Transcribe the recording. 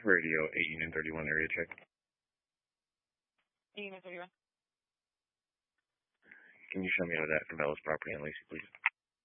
Radio 8 Union 31 area check. 8 Union 31. Can you show me that Cabela's property in Lacey, please?